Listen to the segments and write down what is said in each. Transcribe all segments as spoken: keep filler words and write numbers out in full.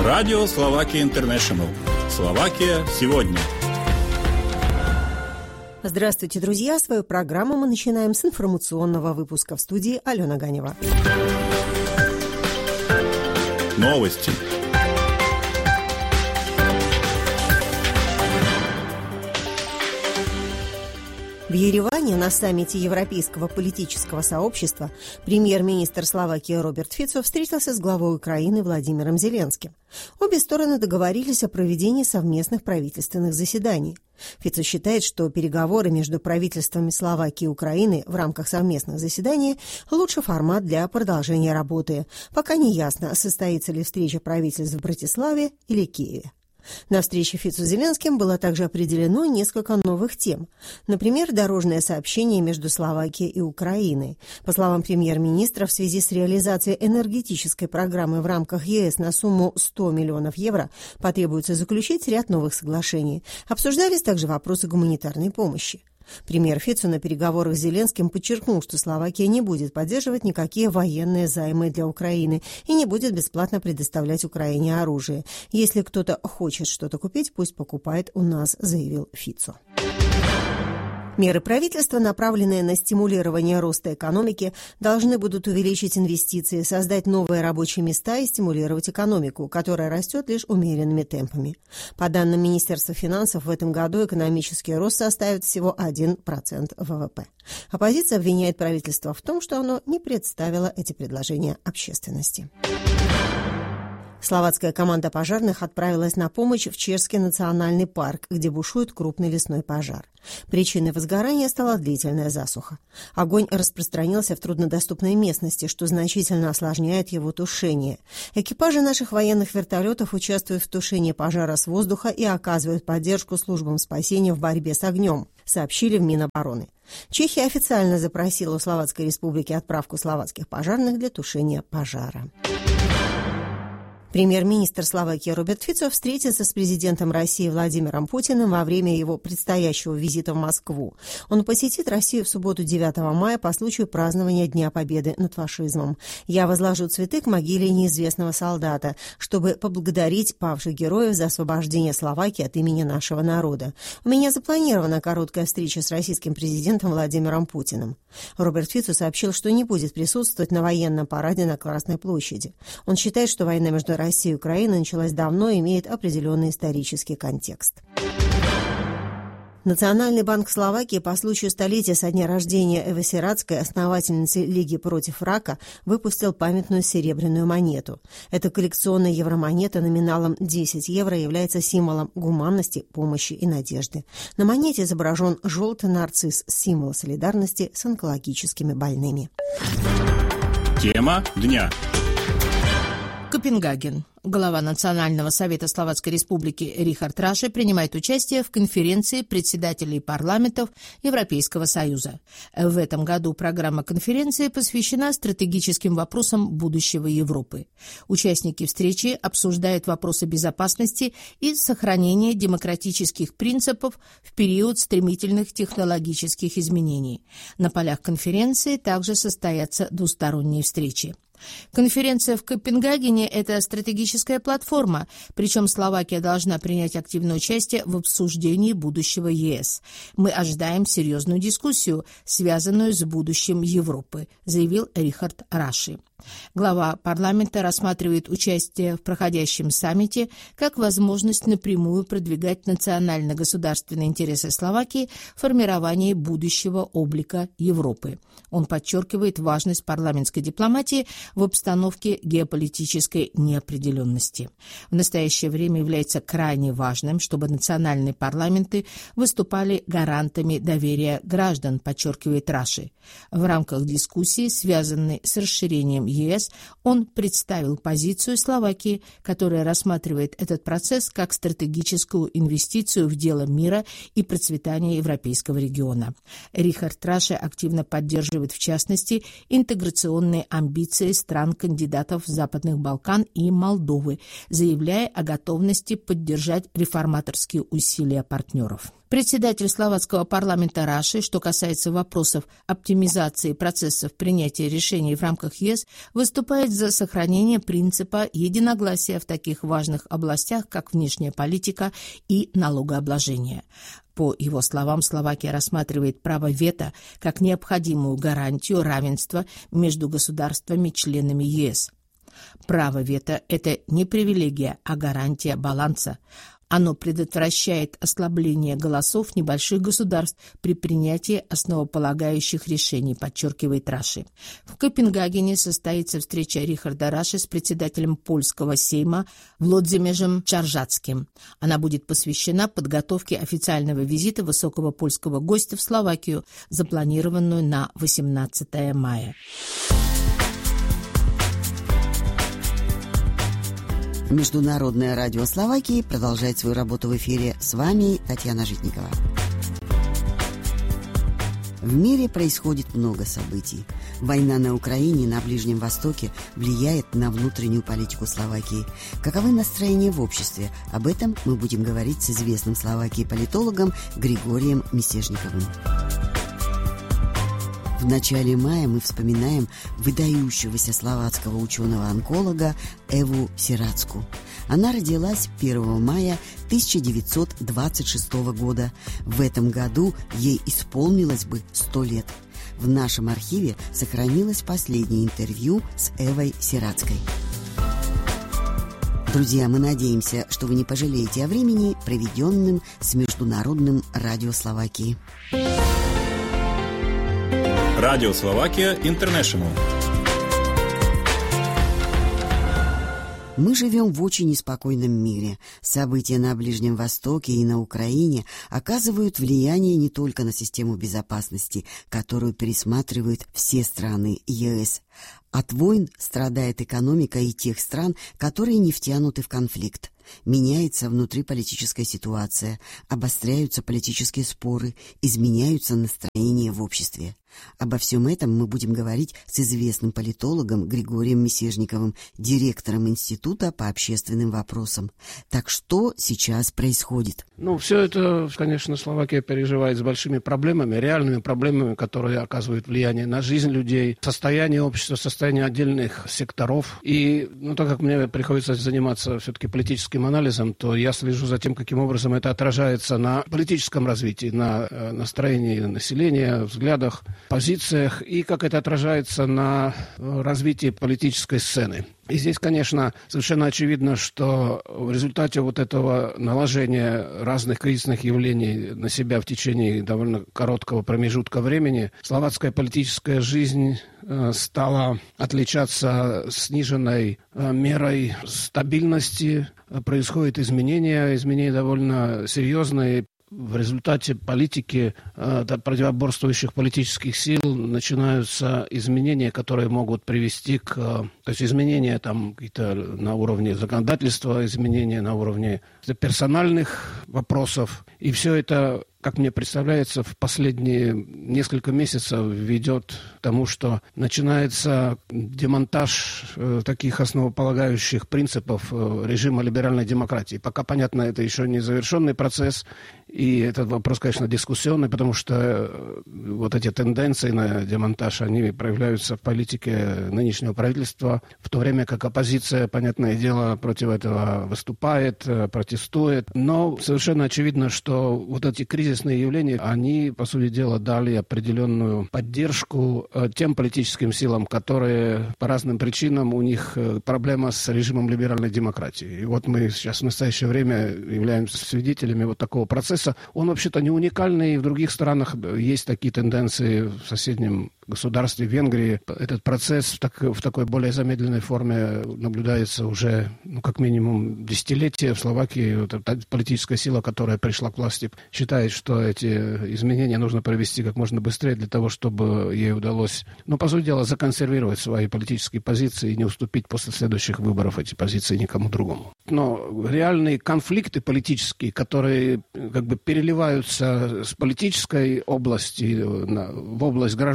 Радио Словакия Интернешнл. Словакия сегодня. Здравствуйте, друзья! Свою программу мы начинаем с информационного выпуска. В студии Алена Ганева. Новости. В Ереване на саммите Европейского политического сообщества премьер-министр Словакии Роберт Фицо встретился с главой Украины Владимиром Зеленским. Обе стороны договорились о проведении совместных правительственных заседаний. Фицо считает, что переговоры между правительствами Словакии и Украины в рамках совместных заседаний – лучший формат для продолжения работы. Пока не ясно, состоится ли встреча правительств в Братиславе или Киеве. На встрече Фицо с Зеленским было также определено несколько новых тем. Например, дорожное сообщение между Словакией и Украиной. По словам премьер-министра, в связи с реализацией энергетической программы в рамках ЕС на сумму сто миллионов евро потребуется заключить ряд новых соглашений. Обсуждались также вопросы гуманитарной помощи. Премьер Фицо на переговорах с Зеленским подчеркнул, что Словакия не будет поддерживать никакие военные займы для Украины и не будет бесплатно предоставлять Украине оружие. Если кто-то хочет что-то купить, пусть покупает у нас, заявил Фицо. Меры правительства, направленные на стимулирование роста экономики, должны будут увеличить инвестиции, создать новые рабочие места и стимулировать экономику, которая растет лишь умеренными темпами. По данным Министерства финансов, в этом году экономический рост составит всего один процент ВВП. Оппозиция обвиняет правительство в том, что оно не представило эти предложения общественности. Словацкая команда пожарных отправилась на помощь в Черский национальный парк, где бушует крупный лесной пожар. Причиной возгорания стала длительная засуха. Огонь распространился в труднодоступной местности, что значительно осложняет его тушение. Экипажи наших военных вертолетов участвуют в тушении пожара с воздуха и оказывают поддержку службам спасения в борьбе с огнем, сообщили в Минобороны. Чехия официально запросила у Словацкой Республики отправку словацких пожарных для тушения пожара. Премьер-министр Словакии Роберт Фицо встретится с президентом России Владимиром Путиным во время его предстоящего визита в Москву. Он посетит Россию в субботу девятого мая по случаю празднования Дня Победы над фашизмом. Я возложу цветы к могиле неизвестного солдата, чтобы поблагодарить павших героев за освобождение Словакии от имени нашего народа. У меня запланирована короткая встреча с российским президентом Владимиром Путиным. Роберт Фицо сообщил, что не будет присутствовать на военном параде на Красной площади. Он считает, что война между Россия и Украина началась давно и имеет определенный исторический контекст. Национальный банк Словакии по случаю столетия со дня рождения Эвы Сиратской, основательницы Лиги против рака, выпустил памятную серебряную монету. Эта коллекционная евромонета номиналом десять евро является символом гуманности, помощи и надежды. На монете изображен желтый нарцисс, символ солидарности с онкологическими больными. Тема дня. Копенгаген. Глава Национального совета Словацкой Республики Рихард Раши принимает участие в конференции председателей парламентов Европейского Союза. В этом году программа конференции посвящена стратегическим вопросам будущего Европы. Участники встречи обсуждают вопросы безопасности и сохранения демократических принципов в период стремительных технологических изменений. На полях конференции также состоятся двусторонние встречи. Конференция в Копенгагене – это стратегическая платформа, причем Словакия должна принять активное участие в обсуждении будущего ЕС. Мы ожидаем серьезную дискуссию, связанную с будущим Европы, заявил Рихард Раши. Глава парламента рассматривает участие в проходящем саммите как возможность напрямую продвигать национально-государственные интересы Словакии в формировании будущего облика Европы. Он подчеркивает важность парламентской дипломатии в обстановке геополитической неопределенности. В настоящее время является крайне важным, чтобы национальные парламенты выступали гарантами доверия граждан, подчеркивает Раши. В рамках дискуссии, связанной с расширением ЕС, он представил позицию Словакии, которая рассматривает этот процесс как стратегическую инвестицию в дело мира и процветания европейского региона. Рихард Раши активно поддерживает, в частности, интеграционные амбиции стран-кандидатов Западных Балкан и Молдовы, заявляя о готовности поддержать реформаторские усилия партнеров. Председатель словацкого парламента Раши, что касается вопросов оптимизации процессов принятия решений в рамках ЕС, выступает за сохранение принципа единогласия в таких важных областях, как внешняя политика и налогообложение. По его словам, Словакия рассматривает право вето как необходимую гарантию равенства между государствами-членами ЕС. Право вето – это не привилегия, а гарантия баланса. Оно предотвращает ослабление голосов небольших государств при принятии основополагающих решений, подчеркивает Раши. В Копенгагене состоится встреча Рихарда Раши с председателем польского Сейма Владимиром Чаржацким. Она будет посвящена подготовке официального визита высокого польского гостя в Словакию, запланированную на восемнадцатое мая. Международное радио Словакии продолжает свою работу в эфире. С вами Татьяна Житникова. В мире происходит много событий. Война на Украине и на Ближнем Востоке влияет на внутреннюю политику Словакии. Каковы настроения в обществе? Об этом мы будем говорить с известным в Словакии политологом Григорием Мисежниковым. В начале мая мы вспоминаем выдающегося словацкого ученого-онколога Эву Сирацку. Она родилась первого мая тысяча девятьсот двадцать шестого года. В этом году ей исполнилось бы сто лет. В нашем архиве сохранилось последнее интервью с Эвой Сирацкой. Друзья, мы надеемся, что вы не пожалеете о времени, проведенном с Международным радио Словакии. Радио Словакия Интернешнл. Мы живем в очень неспокойном мире. События на Ближнем Востоке и на Украине оказывают влияние не только на систему безопасности, которую пересматривают все страны ЕС. От войн страдает экономика и тех стран, которые не втянуты в конфликт. Меняется внутриполитическая ситуация, обостряются политические споры, изменяются настроения в обществе. Обо всем этом мы будем говорить с известным политологом Григорием Мисежниковым, директором Института по общественным вопросам. Так что сейчас происходит? Ну, все это, конечно, Словакия переживает с большими проблемами, реальными проблемами, которые оказывают влияние на жизнь людей, состояние общества, состояние отдельных секторов. И, ну, так как мне приходится заниматься все-таки политическим анализом, то я слежу за тем, каким образом это отражается на политическом развитии, на настроении населения, взглядах, позициях и как это отражается на развитии политической сцены. И здесь, конечно, совершенно очевидно, что в результате вот этого наложения разных кризисных явлений на себя в течение довольно короткого промежутка времени словацкая политическая жизнь стала отличаться сниженной мерой стабильности. Происходят изменения, изменения довольно серьезные. В результате политики э, противоборствующих политических сил начинаются изменения, которые могут привести к... Э, то есть изменения там какие-то на уровне законодательства, изменения на уровне персональных вопросов. И все это, как мне представляется, в последние несколько месяцев ведет к тому, что начинается демонтаж э, таких основополагающих принципов э, режима либеральной демократии. Пока, понятно, это еще не завершенный процесс, и этот вопрос, конечно, дискуссионный, потому что э, вот эти тенденции на демонтаж, они проявляются в политике нынешнего правительства, в то время как оппозиция, понятное дело, против этого выступает, э, протестует. Но совершенно очевидно, что вот эти кризисные явления, они, по сути дела, дали определенную поддержку э, тем политическим силам, которые по разным причинам, у них э, проблема с режимом либеральной демократии. И вот мы сейчас в настоящее время являемся свидетелями вот такого процесса. Он вообще-то не уникальный, и в других странах есть такие тенденции в соседнем государстве, в Венгрии. Этот процесс в, так, в такой более замедленной форме наблюдается уже, ну, как минимум, десятилетия. В Словакии вот эта политическая сила, которая пришла к власти, считает, что эти изменения нужно провести как можно быстрее для того, чтобы ей удалось, ну, по сути дела, законсервировать свои политические позиции и не уступить после следующих выборов эти позиции никому другому. Но реальные конфликты политические, которые как бы переливаются с политической области в область гражданскую,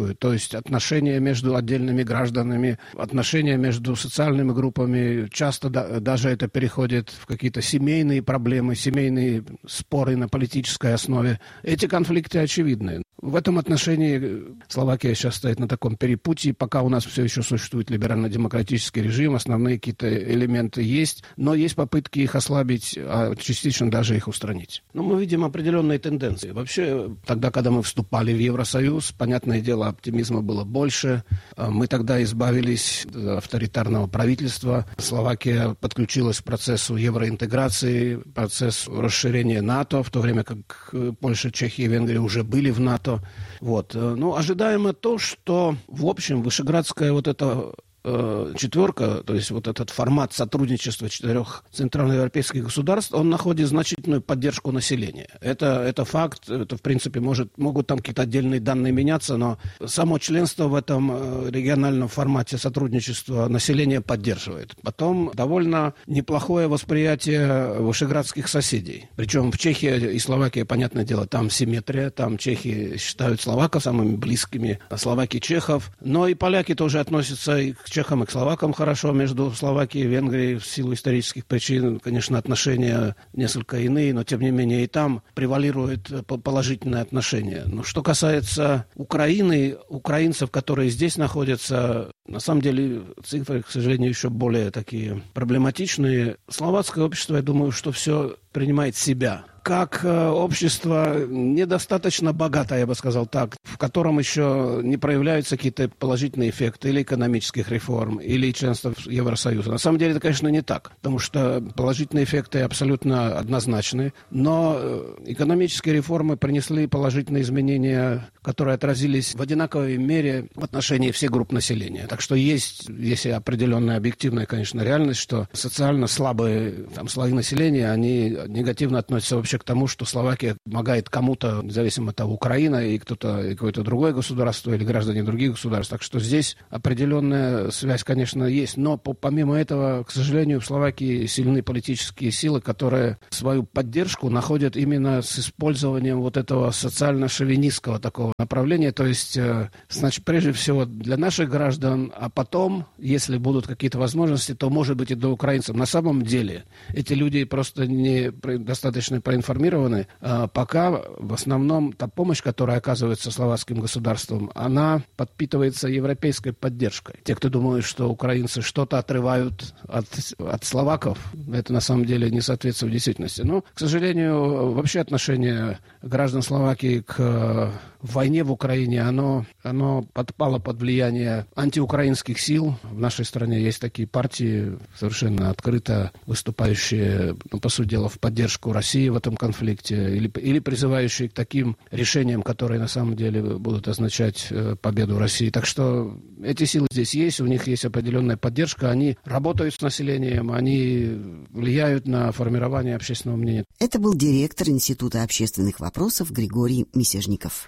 экономическую, то есть отношения между отдельными гражданами, отношения между социальными группами. Часто да, даже это переходит в какие-то семейные проблемы, семейные споры на политической основе. Эти конфликты очевидны. В этом отношении Словакия сейчас стоит на таком перепутье, пока у нас все еще существует либерально-демократический режим, основные какие-то элементы есть, но есть попытки их ослабить, а частично даже их устранить. Но мы видим определенные тенденции. Вообще, тогда, когда мы вступали в Евросоюз, понятное дело, оптимизма было больше. Мы тогда избавились от авторитарного правительства. Словакия подключилась к процессу евроинтеграции, процессу расширения НАТО, в то время как Польша, Чехия и Венгрия уже были в НАТО. Вот. Ну, ожидаемо то, что, в общем, вышеградская вот эта четверка, то есть вот этот формат сотрудничества четырех центральноевропейских государств, он находит значительную поддержку населения. Это, это факт, это в принципе может, могут там какие-то отдельные данные меняться, но само членство в этом региональном формате сотрудничества население поддерживает. Потом довольно неплохое восприятие вышеградских соседей. Причем в Чехии и Словакии, понятное дело, там симметрия, там чехи считают словаков самыми близкими, а словаки чехов, но и поляки тоже относятся и к чехам и к словакам хорошо. Между Словакией и Венгрией в силу исторических причин, конечно, отношения несколько иные, но тем не менее и там превалирует положительное отношение. Но что касается Украины, украинцев, которые здесь находятся, на самом деле цифры, к сожалению, еще более такие проблематичные. Словацкое общество, я думаю, что все принимает себя как э, общество недостаточно богатое, я бы сказал так, в котором еще не проявляются какие-то положительные эффекты или экономических реформ, или членства в Евросоюзе. На самом деле это, конечно, не так, потому что положительные эффекты абсолютно однозначны, но э, экономические реформы принесли положительные изменения, которые отразились в одинаковой мере в отношении всех групп населения. Так что есть, есть определенная объективная, конечно, реальность, что социально слабые там, слои населения, они негативно относятся вообще к тому, что Словакия помогает кому-то, независимо от того, Украина и кто-то, и какое-то другое государство или граждане других государств. Так что здесь определенная связь, конечно, есть. Но по, помимо этого, к сожалению, в Словакии сильны политические силы, которые свою поддержку находят именно с использованием вот этого социально-шовинистского такого направления. То есть, значит, прежде всего для наших граждан, а потом, если будут какие-то возможности, то, может быть, и для украинцев. На самом деле эти люди просто не достаточно проинформированы. информированы, пока в основном та помощь, которая оказывается словацким государством, она подпитывается европейской поддержкой. Те, кто думают, что украинцы что-то отрывают от, от словаков, это на самом деле не соответствует действительности. Но, к сожалению, вообще отношение граждан Словакии к войне в Украине, оно, оно подпало под влияние антиукраинских сил. В нашей стране есть такие партии, совершенно открыто выступающие, ну, по сути дела, в поддержку России в этом конфликте, или, или призывающие к таким решениям, которые на самом деле будут означать э, победу России. Так что эти силы здесь есть, у них есть определенная поддержка, они работают с населением, они влияют на формирование общественного мнения. Это был директор Института общественных вопросов Григорий Мисежников.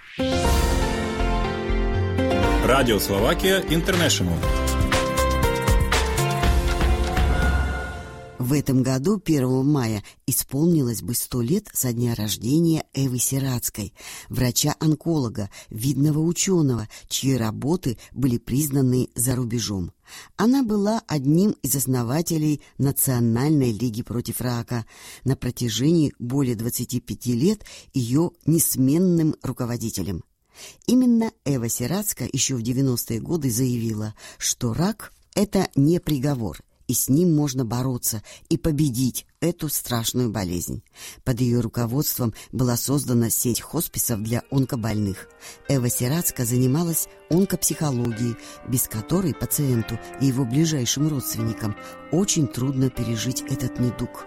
Радио Словакия Интернешнл. В этом году, первого мая, исполнилось бы сто лет со дня рождения Эвы Сирацкой, врача-онколога, видного ученого, чьи работы были признаны за рубежом. Она была одним из основателей Национальной лиги против рака. На протяжении более двадцати пяти лет ее несменным руководителем. Именно Эва Сирацкая еще в девяностые годы заявила, что рак – это не приговор, и с ним можно бороться и победить эту страшную болезнь. Под ее руководством была создана сеть хосписов для онкобольных. Эва Сирацкая занималась онкопсихологией, без которой пациенту и его ближайшим родственникам очень трудно пережить этот недуг.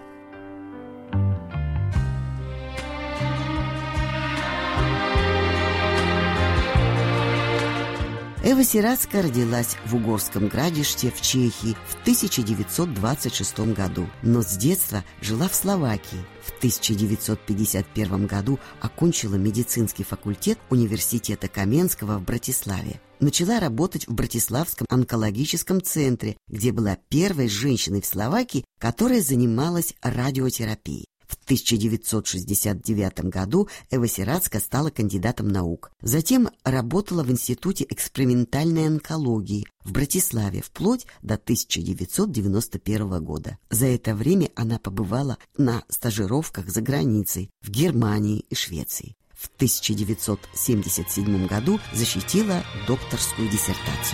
Эва Сирацкая родилась в Угорском Градиште в Чехии в тысяча девятьсот двадцать шестом году, но с детства жила в Словакии. В тысяча девятьсот пятьдесят первом году окончила медицинский факультет университета Каменского в Братиславе. Начала работать в Братиславском онкологическом центре, где была первой женщиной в Словакии, которая занималась радиотерапией. В тысяча девятьсот шестьдесят девятом году Эва Сирацка стала кандидатом наук. Затем работала в Институте экспериментальной онкологии в Братиславе вплоть до тысяча девятьсот девяносто первого года. За это время она побывала на стажировках за границей в Германии и Швеции. В тысяча девятьсот семьдесят седьмом году защитила докторскую диссертацию.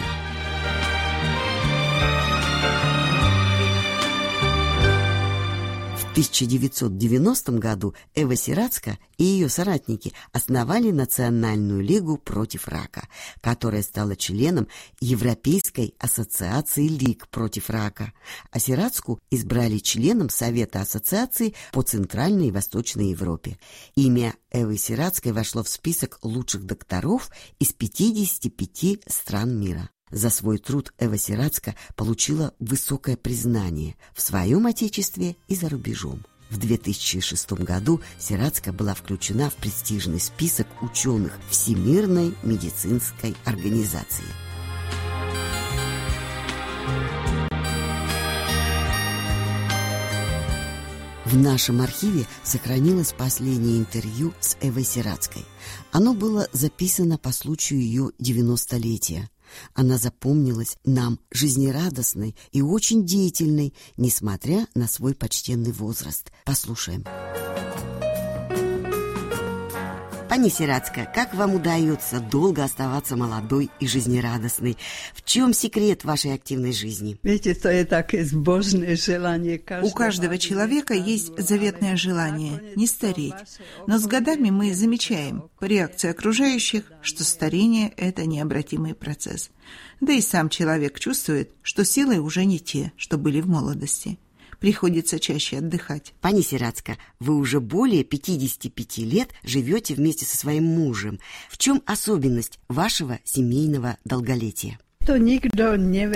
В тысяча девятьсот девяностом году Эва Сирацка и ее соратники основали Национальную лигу против рака, которая стала членом Европейской ассоциации лиг против рака, а Сирацку избрали членом Совета ассоциаций по Центральной и Восточной Европе. Имя Эвы Сирацкой вошло в список лучших докторов из пятидесяти пяти стран мира. За свой труд Эва Сирацка получила высокое признание в своем отечестве и за рубежом. В две тысячи шестом году Сирацка была включена в престижный список ученых Всемирной медицинской организации. В нашем архиве сохранилось последнее интервью с Эвой Сирацкой. Оно было записано по случаю ее девяностолетия. Она запомнилась нам жизнерадостной и очень деятельной, несмотря на свой почтенный возраст. Послушаем. Пани Сирацка, как вам удается долго оставаться молодой и жизнерадостной? В чем секрет вашей активной жизни? У каждого человека есть заветное желание не стареть. Но с годами мы замечаем по реакции окружающих, что старение – это необратимый процесс. Да и сам человек чувствует, что силы уже не те, что были в молодости. Приходится чаще отдыхать. Пани Сирацка, вы уже более пятидесяти пяти лет живете вместе со своим мужем. В чем особенность вашего семейного долголетия? Никто не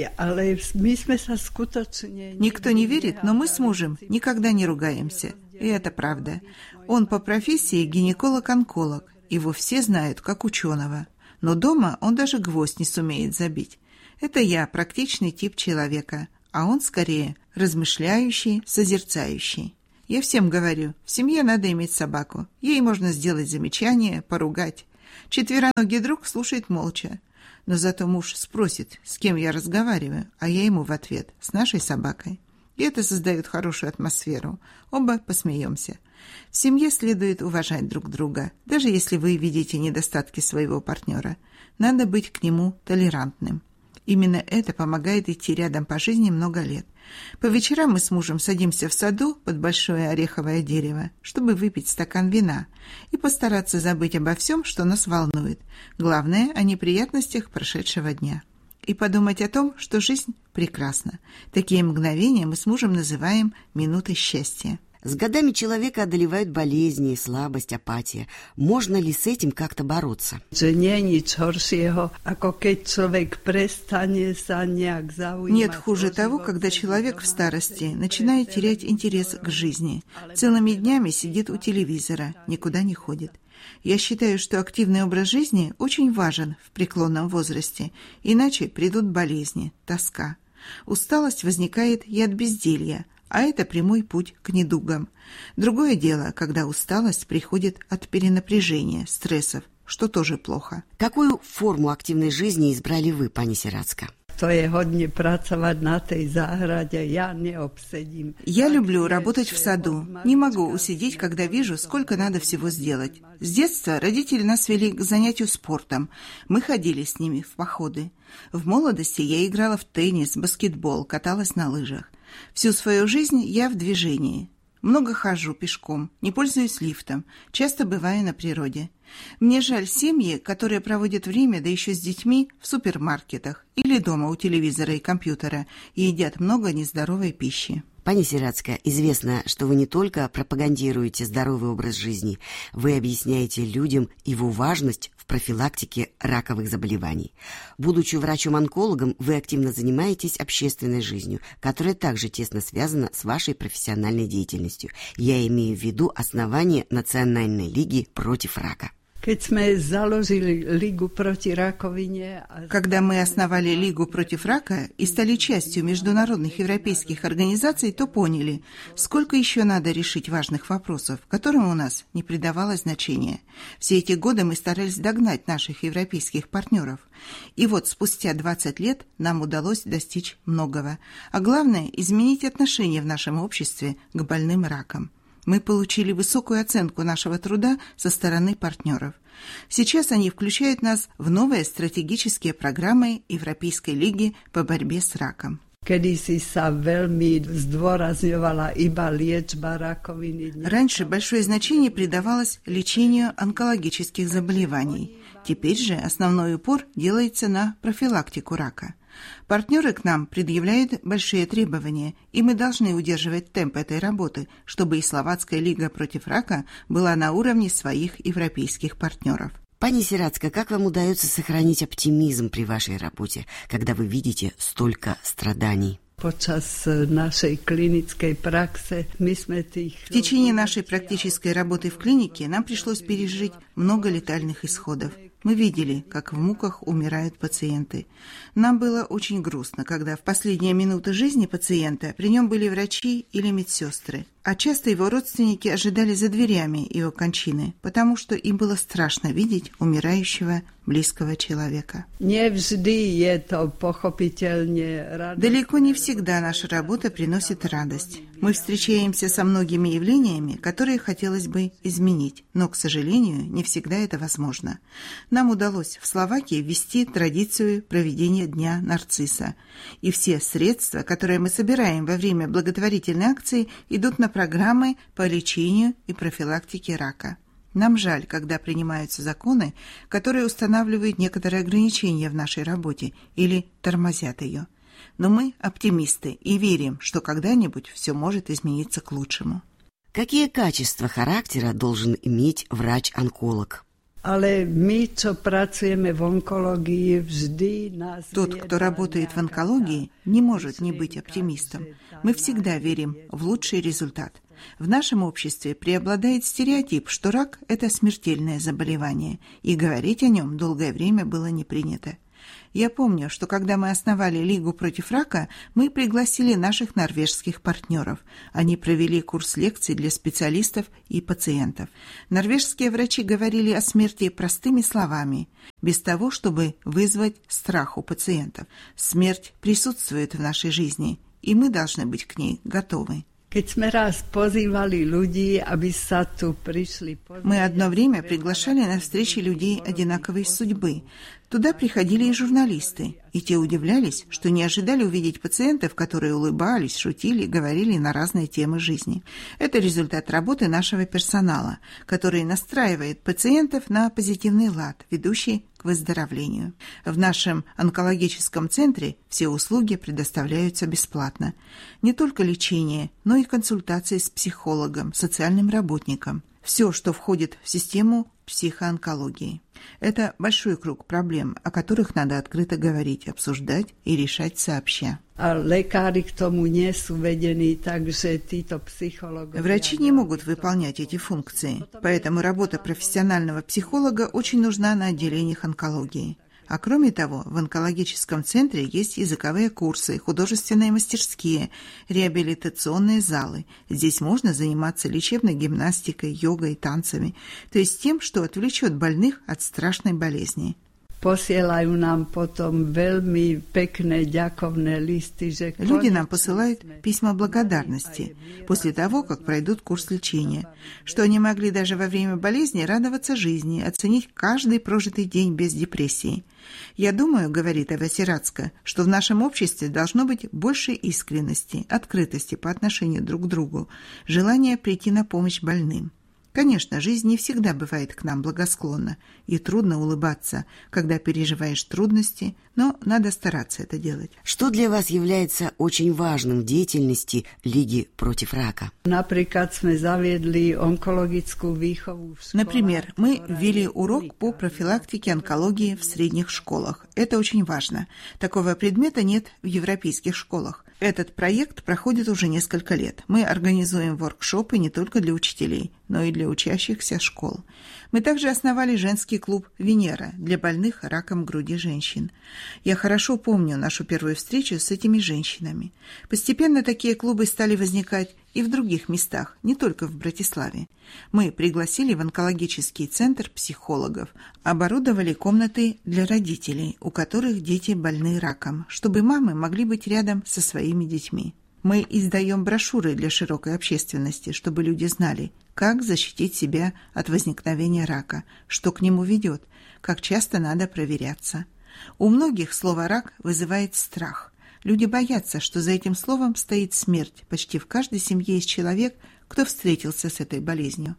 верит, но мы с мужем никогда не ругаемся. И это правда. Он по профессии гинеколог-онколог. Его все знают как ученого. Но дома он даже гвоздь не сумеет забить. Это я, практичный тип человека. А он скорее размышляющий, созерцающий. Я всем говорю, в семье надо иметь собаку. Ей можно сделать замечание, поругать. Четвероногий друг слушает молча. Но зато муж спросит, с кем я разговариваю, а я ему в ответ, с нашей собакой. И это создает хорошую атмосферу. Оба посмеемся. В семье следует уважать друг друга, даже если вы видите недостатки своего партнера. Надо быть к нему толерантным. Именно это помогает идти рядом по жизни много лет. По вечерам мы с мужем садимся в саду под большое ореховое дерево, чтобы выпить стакан вина и постараться забыть обо всем, что нас волнует. Главное, о неприятностях прошедшего дня. И подумать о том, что жизнь прекрасна. Такие мгновения мы с мужем называем «минутой счастья». С годами человека одолевают болезни, слабость, апатия. Можно ли с этим как-то бороться? Нет хуже того, когда человек в старости начинает терять интерес к жизни. Целыми днями сидит у телевизора, никуда не ходит. Я считаю, что активный образ жизни очень важен в преклонном возрасте, иначе придут болезни, тоска. Усталость возникает и от безделья, а это прямой путь к недугам. Другое дело, когда усталость приходит от перенапряжения, стрессов, что тоже плохо. Какую форму активной жизни избрали вы, пани Сирацка? Я люблю работать в саду. Не могу усидеть, когда вижу, сколько надо всего сделать. С детства родители нас вели к занятию спортом. Мы ходили с ними в походы. В молодости я играла в теннис, баскетбол, каталась на лыжах. Всю свою жизнь я в движении. Много хожу пешком, не пользуюсь лифтом, часто бываю на природе. Мне жаль семьи, которые проводят время, да еще с детьми, в супермаркетах или дома у телевизора и компьютера и едят много нездоровой пищи. Пани Сирацка, известно, что вы не только пропагандируете здоровый образ жизни, вы объясняете людям его важность в профилактике раковых заболеваний. Будучи врачом-онкологом, вы активно занимаетесь общественной жизнью, которая также тесно связана с вашей профессиональной деятельностью. Я имею в виду основание Национальной лиги против рака. Когда мы основали Лигу против рака и стали частью международных европейских организаций, то поняли, сколько еще надо решить важных вопросов, которым у нас не придавалось значения. Все эти годы мы старались догнать наших европейских партнеров. И вот спустя двадцать лет нам удалось достичь многого. А главное – изменить отношение в нашем обществе к больным раком. Мы получили высокую оценку нашего труда со стороны партнеров. Сейчас они включают нас в новые стратегические программы Европейской лиги по борьбе с раком. Раньше большое значение придавалось лечению онкологических заболеваний. Теперь же основной упор делается на профилактику рака. Партнеры к нам предъявляют большие требования, и мы должны удерживать темп этой работы, чтобы и Словацкая лига против рака была на уровне своих европейских партнеров. Пани Сирацка, как вам удается сохранить оптимизм при вашей работе, когда вы видите столько страданий? В течение нашей практической работы в клинике нам пришлось пережить много летальных исходов. Мы видели, как в муках умирают пациенты. Нам было очень грустно, когда в последние минуты жизни пациента при нем были врачи или медсестры. А часто его родственники ожидали за дверями его кончины, потому что им было страшно видеть умирающего близкого человека. Далеко не всегда наша работа приносит радость. Мы встречаемся со многими явлениями, которые хотелось бы изменить, но, к сожалению, не всегда это возможно. Нам удалось в Словакии ввести традицию проведения Дня нарцисса. И все средства, которые мы собираем во время благотворительной акции, идут на программы по лечению и профилактике рака. Нам жаль, когда принимаются законы, которые устанавливают некоторые ограничения в нашей работе или тормозят ее. Но мы оптимисты и верим, что когда-нибудь все может измениться к лучшему. Какие качества характера должен иметь врач-онколог? Тот, кто работает в онкологии, не может не быть оптимистом. Мы всегда верим в лучший результат. В нашем обществе преобладает стереотип, что рак – это смертельное заболевание, и говорить о нем долгое время было не принято. Я помню, что когда мы основали Лигу против рака, мы пригласили наших норвежских партнеров. Они провели курс лекций для специалистов и пациентов. Норвежские врачи говорили о смерти простыми словами, без того, чтобы вызвать страх у пациентов. Смерть присутствует в нашей жизни, и мы должны быть к ней готовы. Мы одно время приглашали на встречи людей одинаковой судьбы. Туда приходили и журналисты, и те удивлялись, что не ожидали увидеть пациентов, которые улыбались, шутили, говорили на разные темы жизни. Это результат работы нашего персонала, который настраивает пациентов на позитивный лад, ведущий к выздоровлению. В нашем онкологическом центре все услуги предоставляются бесплатно. Не только лечение, но и консультации с психологом, социальным работником. Все, что входит в систему психоонкологии. Это большой круг проблем, о которых надо открыто говорить, обсуждать и решать сообща. Врачи не могут выполнять эти функции, поэтому работа профессионального психолога очень нужна на отделениях онкологии. А кроме того, в онкологическом центре есть языковые курсы, художественные мастерские, реабилитационные залы. Здесь можно заниматься лечебной гимнастикой, йогой, танцами, то есть тем, что отвлечет больных от страшной болезни. Люди нам посылают письма благодарности после того, как пройдут курс лечения, что они могли даже во время болезни радоваться жизни, оценить каждый прожитый день без депрессии. «Я думаю, — говорит Эва Сирацка, — что в нашем обществе должно быть больше искренности, открытости по отношению друг к другу, желания прийти на помощь больным. Конечно, жизнь не всегда бывает к нам благосклонна, и трудно улыбаться, когда переживаешь трудности, но надо стараться это делать». Что для вас является очень важным в деятельности Лиги против рака? Например, мы ввели урок по профилактике онкологии в средних школах. Это очень важно. Такого предмета нет в европейских школах. Этот проект проходит уже несколько лет. Мы организуем воркшопы не только для учителей, но и для учащихся школ. Мы также основали женский клуб «Венера» для больных раком груди женщин. Я хорошо помню нашу первую встречу с этими женщинами. Постепенно такие клубы стали возникать и в других местах, не только в Братиславе. Мы пригласили в онкологический центр психологов, оборудовали комнаты для родителей, у которых дети больны раком, чтобы мамы могли быть рядом со своими детьми. Мы издаем брошюры для широкой общественности, чтобы люди знали, как защитить себя от возникновения рака, что к нему ведет, как часто надо проверяться. У многих слово «рак» вызывает страх. Люди боятся, что за этим словом стоит смерть. Почти в каждой семье есть человек, кто встретился с этой болезнью.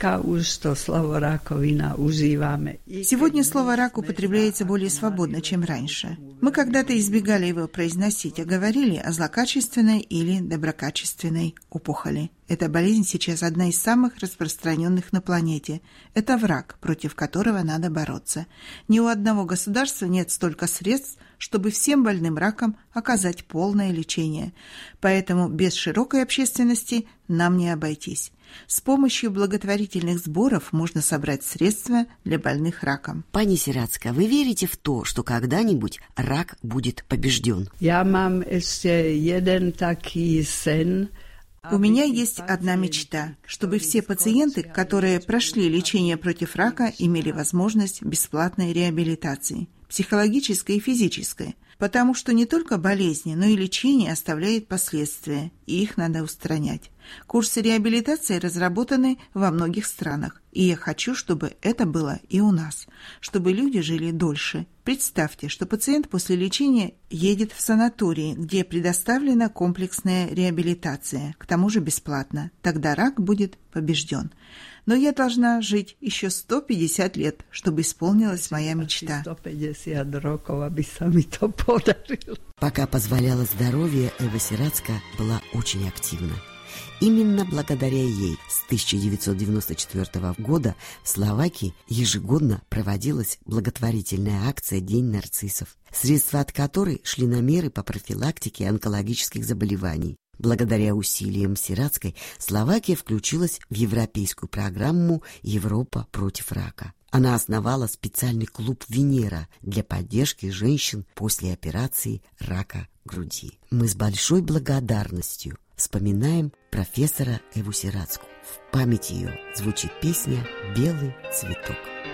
Сегодня слово «рак» употребляется более свободно, чем раньше. Мы когда-то избегали его произносить, а говорили о злокачественной или доброкачественной опухоли. Эта болезнь сейчас одна из самых распространенных на планете. Это враг, против которого надо бороться. Ни у одного государства нет столько средств, чтобы всем больным раком оказать полное лечение. Поэтому без широкой общественности нам не обойтись. С помощью благотворительных сборов можно собрать средства для больных раком. Пани Сирацка, вы верите в то, что когда-нибудь рак будет побежден? Я мам еще один такой сын. У меня есть одна мечта, чтобы все пациенты, которые прошли лечение против рака, имели возможность бесплатной реабилитации, психологической и физической, потому что не только болезни, но и лечение оставляет последствия, и их надо устранять. Курсы реабилитации разработаны во многих странах, и я хочу, чтобы это было и у нас, чтобы люди жили дольше. Представьте, что пациент после лечения едет в санаторий, где предоставлена комплексная реабилитация, к тому же бесплатно. Тогда рак будет побежден. Но я должна жить еще сто пятьдесят лет, чтобы исполнилась моя мечта. Пока позволяло здоровье, Эва Сирацка была очень активна. Именно благодаря ей с тысяча девятьсот девяносто четвёртого года в Словакии ежегодно проводилась благотворительная акция «День нарциссов», средства от которой шли на меры по профилактике онкологических заболеваний. Благодаря усилиям Сирацкой Словакия включилась в европейскую программу «Европа против рака». Она основала специальный клуб «Венера» для поддержки женщин после операции рака груди. Мы с большой благодарностью вспоминаем профессора Эву Сирацку. В память ее звучит песня «Белый цветок».